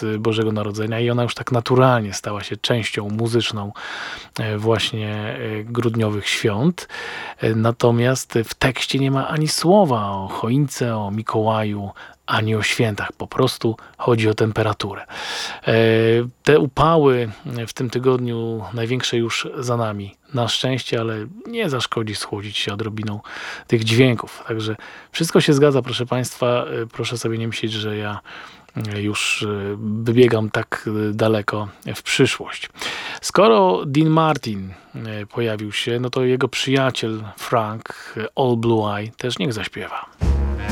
Bożego Narodzenia i ona już tak naturalnie stała się częścią muzyczną właśnie grudniowych świąt. Natomiast w tekście nie ma ani słowa o choince, o Mikołaju, ani o świętach. Po prostu chodzi o temperaturę. Te upały w tym tygodniu największe już za nami. Na szczęście, ale nie zaszkodzi schłodzić się odrobiną tych dźwięków. Także wszystko się zgadza, proszę Państwa. Proszę sobie nie myśleć, że ja już wybiegam tak daleko w przyszłość. Skoro Dean Martin pojawił się, no to jego przyjaciel Frank All Blue Eye też niech zaśpiewa.